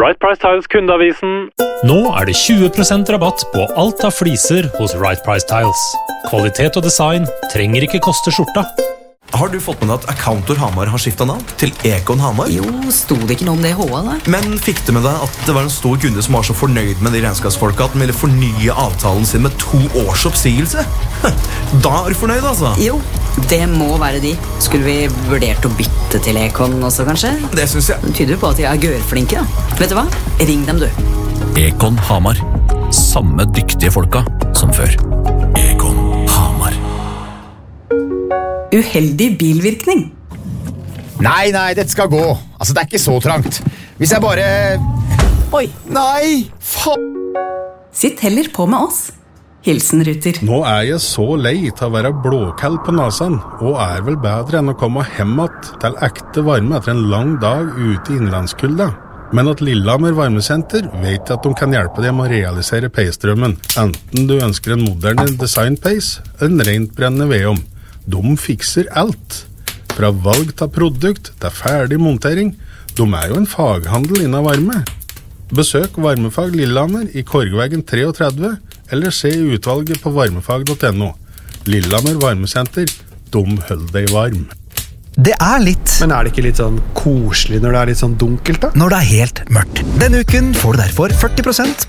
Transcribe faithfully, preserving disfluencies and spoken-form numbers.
Right Price Tiles kundeavisen. Nå er det tjue prosent rabatt på alt av fliser hos Right Price Tiles. Kvalitet og design trenger ikke koste skjorta. Har du fått med deg at Accountor Hamar har skiftet navn til Econ Hamar? Jo, sto det ikke noe om det i H A da? Men fikk du med deg at det var en stor kunde som var så fornøyd med de regnskapsfolka at de ville fornye avtalen sin med to års oppsigelse? Da er du fornøyd, altså? Jo, det må være de. Skulle vi vurdert å bytte til Econ også, kanskje? Det synes jeg. Det tyder jo på at de er gørflinke, da. Vet du hva? Ring dem, du. Econ Hamar. Samme dyktige folka som før. Econ Hamar. Uheldig bilvirkning. Nei, nei, dette skal gå. Altså, det er ikke så trangt. Hvis jeg bare... Oi. Nei, faen. Sitt heller på med oss. Hilsen Ruter. Nå er jeg så lei til å være blåkall på nasen, og er vel bedre enn å komme hemmet til ekte varme etter en lang dag ute i innlandskulda. Men at Lillehammer Varmesenter vet at de kan hjelpe deg med å realisere peisdrømmen, enten du ønsker en moderne design-peis eller en rent brennende vedom. De fikser alt. Fra valg til produkt til ferdig montering. De er jo en faghandel innen varme. Besøk Varmefag Lillehammer i Korgvegen treogtredve, eller se utvalget på varmefag punktum no. Lillehammer Varmesenter, de holder deg varm. Det er litt... Men er det ikke litt sånn koselig når det er litt sånn dunkelt da? Når det er helt mørkt. Denne uken får du derfor førti prosent